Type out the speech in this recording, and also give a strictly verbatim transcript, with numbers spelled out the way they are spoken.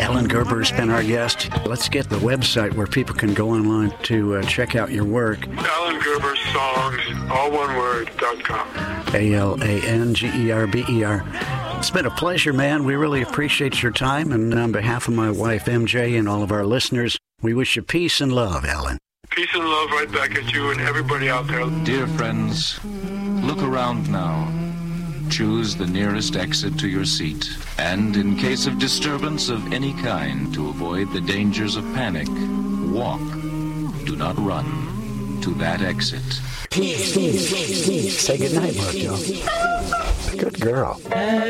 Alan Gerber's been our guest. Let's get the website where people can go online to uh, check out your work. Alan Gerber Songs, all one word, dot com. A L A N G E R B E R. It's been a pleasure, man. We really appreciate your time. And on behalf of my wife, M J, and all of our listeners, we wish you peace and love, Alan. Peace and love right back at you and everybody out there. Dear friends, look around now. Choose the nearest exit to your seat. And in case of disturbance of any kind, to avoid the dangers of panic, walk. Do not run to that exit. Peace, peace, peace. Say goodnight, Mojo. Good girl.